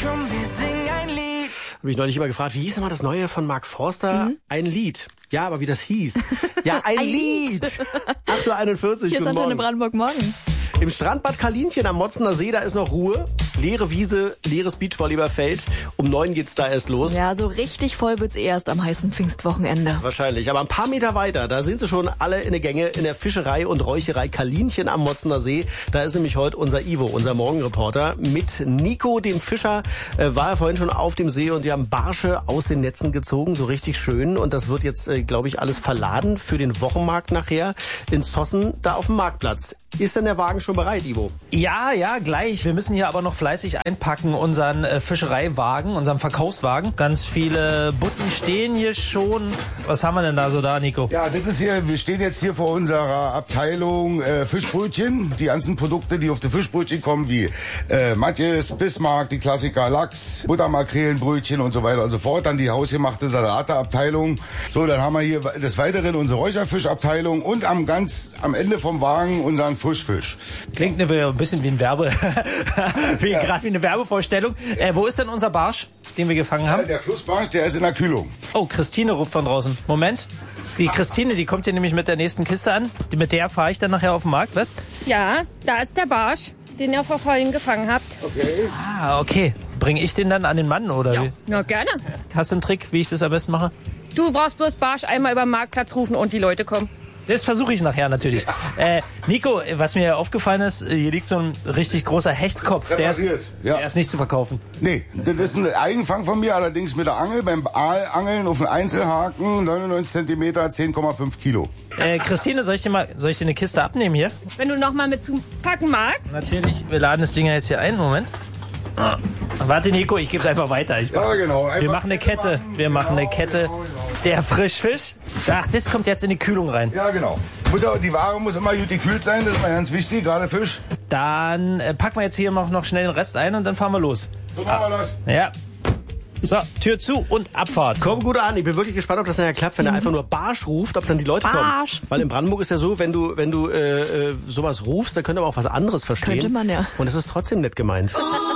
Komm, wir singen ein Lied. Habe ich neulich immer gefragt, wie hieß immer das Neue von Mark Forster? Ein Lied. Ja, aber wie das hieß? Ja, ein Lied. 8:41 Uhr. Hier ist Antenne Brandenburg morgen. Im Strandbad Kalinchen am Motzener See, da ist noch Ruhe. Leere Wiese, leeres Beachvolleyballfeld. Um 9 geht's da erst los. Ja, so richtig voll wird's erst am heißen Pfingstwochenende. Wahrscheinlich. Aber ein paar Meter weiter, da sind sie schon alle in der Gänge in der Fischerei und Räucherei Kalinchen am Motzener See. Da ist nämlich heute unser Ivo, unser Morgenreporter. Mit Nico, dem Fischer, war er vorhin schon auf dem See und die haben Barsche aus den Netzen gezogen. So richtig schön. Und das wird jetzt, glaube ich, alles verladen für den Wochenmarkt nachher in Zossen, da auf dem Marktplatz. Ist denn der Wagen schon bereit, Ivo? Ja, gleich. Wir müssen hier aber noch fleißig einpacken, unseren Fischereiwagen, unseren Verkaufswagen. Ganz viele Butten stehen hier schon. Was haben wir denn da so da, Nico? Ja, das ist hier, wir stehen jetzt hier vor unserer Abteilung Fischbrötchen. Die ganzen Produkte, die auf die Fischbrötchen kommen, wie Matjes, Bismarck, die Klassiker Lachs, Buttermakrelenbrötchen und so weiter und so fort. Dann die hausgemachte Salateabteilung. So, dann haben wir hier des Weiteren unsere Räucherfischabteilung und am Ende vom Wagen unseren Frischfisch. Klingt ein bisschen wie ein gerade wie eine Werbevorstellung. Wo ist denn unser Barsch, den wir gefangen haben? Der Flussbarsch, der ist in der Kühlung. Oh, Christine ruft von draußen. Moment. Die Christine, die kommt hier nämlich mit der nächsten Kiste an. Mit der fahre ich dann nachher auf den Markt, was? Ja, da ist der Barsch, den ihr vorhin gefangen habt. Okay. Okay. Bringe ich den dann an den Mann, oder Ja, wie? na gerne. Hast du einen Trick, wie ich das am besten mache? Du brauchst bloß Barsch einmal über den Marktplatz rufen und die Leute kommen. Das versuche ich nachher natürlich. Nico, was mir aufgefallen ist, hier liegt so ein richtig großer Hechtkopf. Der ist nicht zu verkaufen. Nee, das ist ein Eigenfang von mir, allerdings mit der Angel. Beim Aalangeln auf einen Einzelhaken, 99 Zentimeter, 10,5 Kilo. Christine, soll ich dir eine Kiste abnehmen hier? Wenn du noch mal mit zupacken magst. Natürlich. Wir laden das Ding jetzt hier ein. Moment. Warte, Nico, ich gebe es einfach weiter. Ja, genau. Wir machen eine Kette. Der Frischfisch. Ach, das kommt jetzt in die Kühlung rein. Ja, genau. Die Ware muss immer gut gekühlt sein, das ist mal ganz wichtig, gerade Fisch. Dann packen wir jetzt hier noch schnell den Rest ein und dann fahren wir los. So machen wir das. Ja. So, Tür zu und Abfahrt. Komm gut an. Ich bin wirklich gespannt, ob das nachher klappt, wenn er einfach nur Barsch ruft, ob dann die Leute kommen. Weil in Brandenburg ist ja so, wenn du sowas rufst, dann könnte aber auch was anderes verstehen. Könnte man, ja. Und es ist trotzdem nett gemeint.